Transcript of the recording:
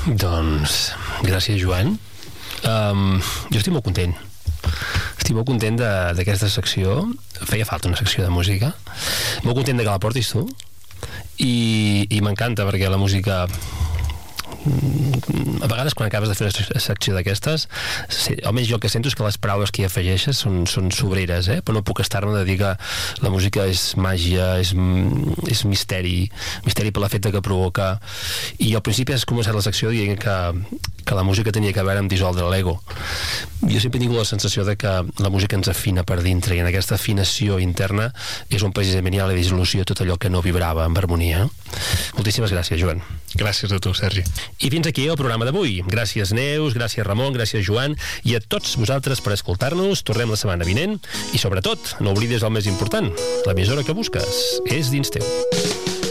Doncs, gràcies, Joan. Jo estic molt content. Estic molt content d'aquesta secció. Feia falta una secció de música. Molt content de que la portis tu. I m'encanta perquè la música... A vegades quan acabes de fer una secció d'aquestes, almenys jo el que sento és que les paraules que hi afegeixes són sobreres, però no puc estar-me de dir que la música és màgia, és misteri per l'efecte que provoca. I al principi has començat la secció dient que la música tenia que veure amb dissoldre l'ego. Jo sempre he tingut la sensació de que la música ens afina per dintre, i en aquesta afinació interna és on precisament hi ha la dissolució de tot allò que no vibrava amb harmonia. Moltíssimes gràcies, Joan. Gràcies a tu, Sergi. I fins aquí el programa d'avui. Gràcies, Neus, gràcies, Ramon, gràcies, Joan, i a tots vosaltres per escoltar-nos. Tornem la setmana vinent i, sobretot, no oblidis el més important: l'emissora que busques és dins teu.